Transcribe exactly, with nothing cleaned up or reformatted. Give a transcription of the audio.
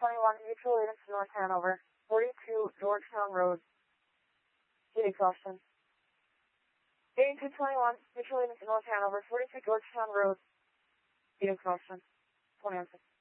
twenty-one, mutual aid to North Hanover, forty-two Georgetown Road. Heat exhaustion. eighty-two twenty-one, mutual aid to North Hanover, forty-two Georgetown Road. Heat exhaustion. twenty answer.